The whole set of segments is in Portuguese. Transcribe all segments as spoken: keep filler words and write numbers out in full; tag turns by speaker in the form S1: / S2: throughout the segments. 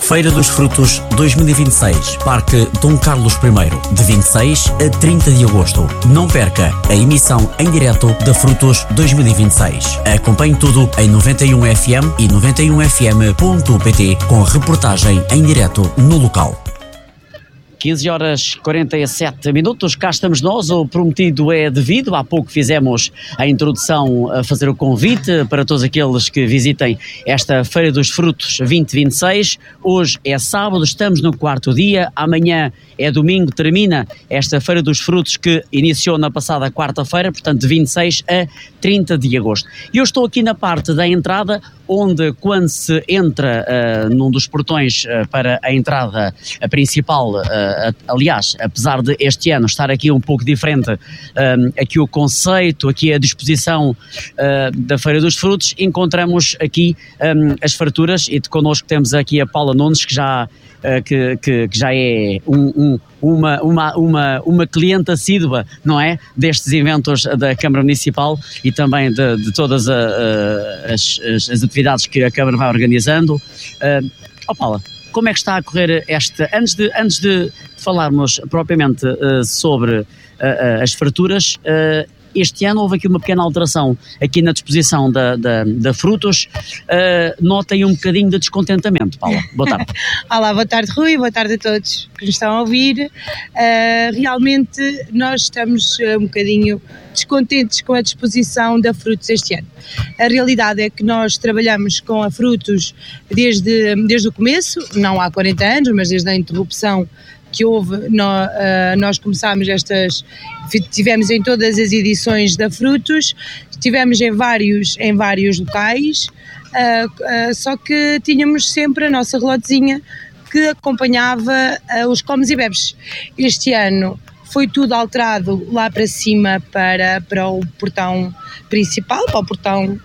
S1: Feira dos Frutos dois mil e vinte e seis, Parque Dom Carlos I, de vinte e seis a trinta de agosto. Não perca a emissão em direto da Frutos dois mil e vinte e seis. Acompanhe tudo em noventa e um F M e noventa e um F M ponto pt com reportagem em direto no local.
S2: quinze horas e quarenta e sete minutos, cá estamos nós, o prometido é devido. Há pouco fizemos a introdução, a fazer o convite para todos aqueles que visitem esta Feira dos Frutos vinte vinte e seis. Hoje é sábado, estamos no quarto dia, amanhã é domingo, termina esta Feira dos Frutos que iniciou na passada quarta-feira, portanto de vinte e seis a trinta de agosto. E eu estou aqui na parte da entrada, onde quando se entra uh, num dos portões uh, para a entrada a principal, uh, aliás, apesar de este ano estar aqui um pouco diferente, uh, aqui o conceito, aqui a disposição uh, da Feira dos Frutos, encontramos aqui um, as farturas, e de connosco temos aqui a Paula Nunes, que já, uh, que, que, que já é um, um, uma, uma, uma, uma cliente assídua, não é, destes eventos da Câmara Municipal e também de, de todas a, a, as, as, as atividades que a Câmara vai organizando. Uh, oh Paula, como é que está a correr esta, antes de, antes de falarmos propriamente uh, sobre uh, uh, as farturas, uh, este ano houve aqui uma pequena alteração aqui na disposição da, da, da Frutos. Uh, notem um bocadinho de descontentamento, Paula. Boa tarde.
S3: Olá, boa tarde Rui, boa tarde a todos que nos estão a ouvir. Uh, realmente nós estamos uh, um bocadinho descontentes com a disposição da Frutos este ano. A realidade é que nós trabalhamos com a Frutos desde, desde o começo, não há quarenta anos, mas desde a interrupção que houve, nós, uh, nós começámos estas, tivemos em todas as edições da Frutos, tivemos em vários, em vários locais, uh, uh, só que tínhamos sempre a nossa relotezinha que acompanhava uh, os comes e bebes. Este ano foi tudo alterado lá para cima, para, para o portão principal, para o portão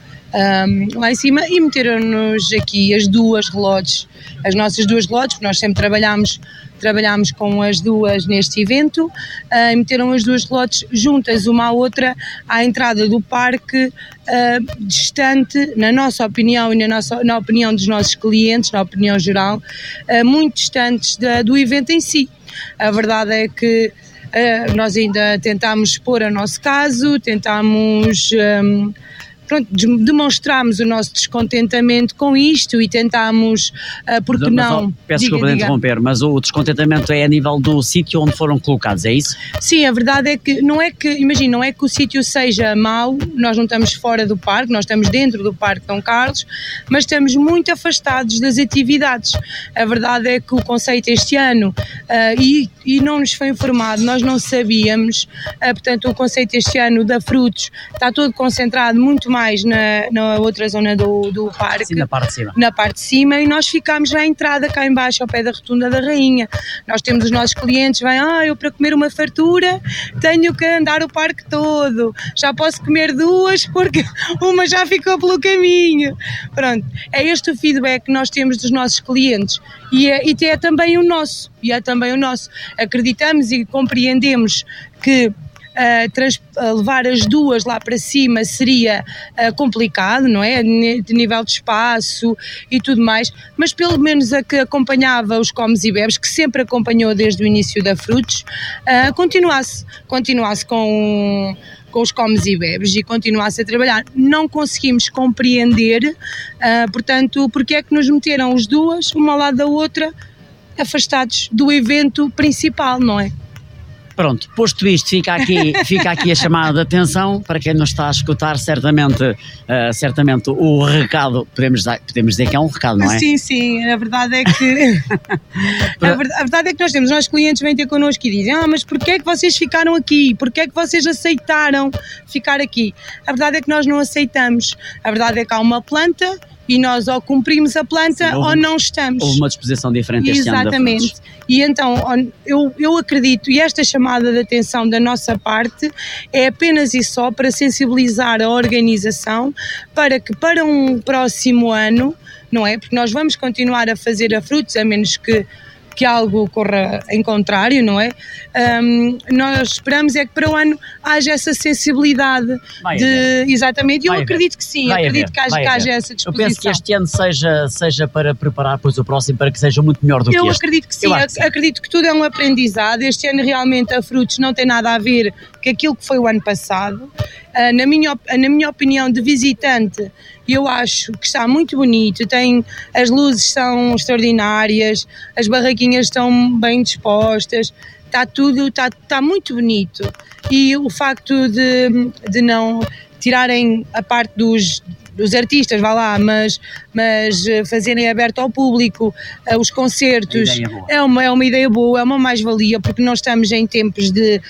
S3: um, lá em cima, e meteram-nos aqui as duas relotes, as nossas duas relotes, porque nós sempre trabalhamos, trabalhamos com as duas neste evento, uh, meteram as duas relotes juntas uma à outra à entrada do parque, uh, distante, na nossa opinião e na, nossa, na opinião dos nossos clientes, na opinião geral, uh, muito distantes da, do evento em si. A verdade é que Uh, nós ainda tentámos expor o nosso caso, tentámos, um, pronto, demonstramos o nosso descontentamento com isto e tentámos, uh, porque mas, não...
S2: Mas, peço desculpa de interromper, mas o descontentamento é a nível do sítio onde foram colocados, é isso?
S3: Sim, a verdade é que não é que, imagina, não é que o sítio seja mau, nós não estamos fora do parque, nós estamos dentro do Parque Dom Carlos, mas estamos muito afastados das atividades. A verdade é que o conceito este ano, uh, e, e não nos foi informado, nós não sabíamos, uh, portanto o conceito este ano da Frutos está todo concentrado muito mais mais na, na outra zona do, do parque.
S2: Sim, na parte de cima.
S3: Na parte de cima, e nós ficámos na entrada cá em baixo, ao pé da Rotunda da Rainha. Nós temos os nossos clientes, vêm, ah, eu para comer uma fartura tenho que andar o parque todo, já posso comer duas porque uma já ficou pelo caminho. Pronto, é este o feedback que nós temos dos nossos clientes e é, e é também o nosso, e é também o nosso. Acreditamos e compreendemos que Uh, trans, uh, levar as duas lá para cima seria uh, complicado, não é? De nível de espaço e tudo mais, mas pelo menos a que acompanhava os comes e bebes, que sempre acompanhou desde o início da Frutos, uh, continuasse, continuasse com, com os comes e bebes e continuasse a trabalhar. Não conseguimos compreender, uh, portanto, porque é que nos meteram as duas, uma ao lado da outra, afastados do evento principal, não é?
S2: Pronto, posto isto, fica aqui, fica aqui a chamada de atenção para quem nos está a escutar, certamente, uh, certamente o recado, podemos, dar, podemos dizer que é um recado, não é?
S3: Sim, sim, a verdade é que a, verdade, a verdade é que nós temos, nós clientes vêm ter connosco e dizem, ah, mas porquê é que vocês ficaram aqui? Porquê é que vocês aceitaram ficar aqui? A verdade é que nós não aceitamos, a verdade é que há uma planta e nós ou cumprimos a planta. Sim, houve, ou não estamos.
S2: Houve uma disposição diferente este ano.
S3: Exatamente. E então eu, eu acredito, e esta chamada de atenção da nossa parte é apenas e só para sensibilizar a organização para que para um próximo ano, não é? Porque nós vamos continuar a fazer a Frutos, a menos que que algo corra em contrário, não é? Um, nós esperamos é que para o ano haja essa sensibilidade
S2: Vai
S3: de...
S2: haver.
S3: Exatamente, eu
S2: Vai
S3: acredito que sim,
S2: Vai
S3: acredito
S2: haver,
S3: que haja,
S2: vai
S3: que haja
S2: haver.
S3: essa
S2: Eu
S3: disposição.
S2: penso que este ano seja, seja para preparar depois o próximo, para que seja muito melhor do
S3: Eu
S2: que este.
S3: acredito que sim,
S2: Eu acho
S3: ac-
S2: que sim.
S3: acredito que tudo é um aprendizado. Este ano realmente a Frutos não tem nada a ver com aquilo que foi o ano passado. Ah, na, minha, op- na minha opinião de visitante, eu acho que está muito bonito, tem, as luzes são extraordinárias, as barraquinhas estão bem dispostas, está tudo, está, está muito bonito. E o facto de, de não tirarem a parte dos dos artistas, vá lá, mas, mas eh, fazerem aberto ao público eh, os concertos,
S2: A ideia é boa.
S3: é uma, é uma ideia boa, é uma mais-valia, porque não estamos em tempos de,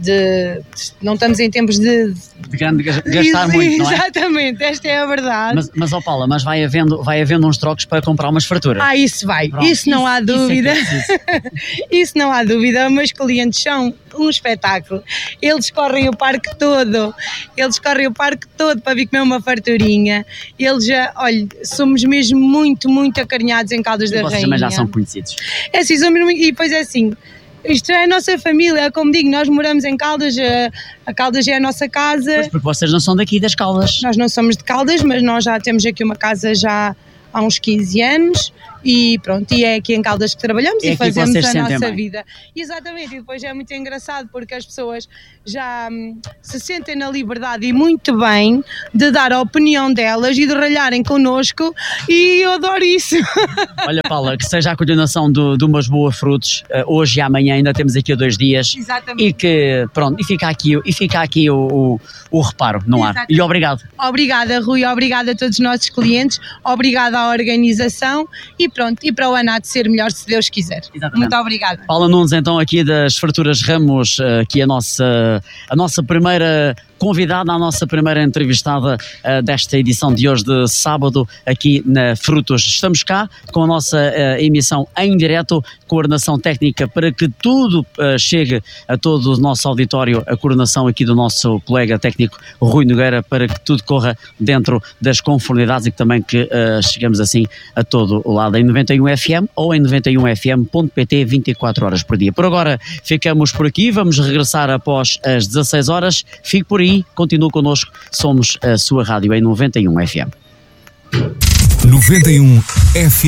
S3: de não estamos em tempos de
S2: De grande gas- gastar muito, não é?
S3: Exatamente, esta é a verdade.
S2: Mas, mas ó Paula, mas vai havendo, vai havendo uns trocos para comprar umas farturas.
S3: Ah, isso vai,
S2: Pronto,
S3: isso não há
S2: isso- isso é que
S3: dúvida.
S2: é preciso.
S3: Isso não há dúvida, os meus clientes são um espetáculo. Eles correm o parque todo, eles correm o parque todo para vir comer uma farturinha. Eles já, olha, somos mesmo muito, muito acarinhados em Caldas
S2: E
S3: da
S2: vocês
S3: Rainha.
S2: também já são conhecidos.
S3: É assim, somos muito, e depois é assim, isto é a nossa família, como digo, nós moramos em Caldas, a, a Caldas é a nossa casa.
S2: Pois, porque vocês não são daqui das Caldas.
S3: Nós não somos de Caldas, mas nós já temos aqui uma casa já há uns quinze anos e pronto, e é aqui em Caldas que trabalhamos
S2: É
S3: e
S2: aqui que
S3: fazemos
S2: vocês
S3: a
S2: sentem
S3: nossa
S2: bem.
S3: vida. Exatamente, e depois é muito engraçado porque as pessoas já hum, se sentem na liberdade e muito bem de dar a opinião delas e de ralharem connosco e eu adoro isso.
S2: Olha Paula, que seja a continuação do, de umas boas frutos, eh, hoje e amanhã ainda temos aqui a dois dias.
S3: Exatamente.
S2: E que, pronto, e fica aqui, e fica aqui o, o, o reparo no ar.
S3: Exatamente.
S2: E obrigado.
S3: Obrigada, Rui, obrigada a todos os nossos clientes, obrigada à organização e pronto, e para o ano há de ser melhor se Deus quiser.
S2: Exatamente.
S3: Muito obrigada.
S2: Paula Nunes, então, aqui das Farturas Ramos, eh, aqui a nossa, a nossa primeira convidada, a nossa primeira entrevistada eh, desta edição de hoje de sábado, aqui na Frutos. Estamos cá com a nossa eh, emissão em direto, coordenação técnica para que tudo eh, chegue a todo o nosso auditório, a coordenação aqui do nosso colega técnico Rui Nogueira, para que tudo corra dentro das conformidades e que também que eh, chegamos assim a todo o lado em noventa e um F M ou em noventa e um F M ponto pt vinte e quatro horas por dia. Por agora ficamos por aqui, vamos regressar após as dezasseis horas. Fique por aí, continue connosco, somos a sua rádio em noventa e um F M.
S4: noventa e um F M.